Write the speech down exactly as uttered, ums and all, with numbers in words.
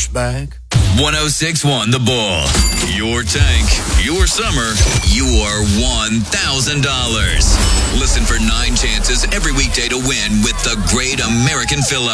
bag. one oh six point one The Bull. Your tank, your summer, your one thousand dollars. Listen for nine chances every weekday to win with the Great American Fill-Up.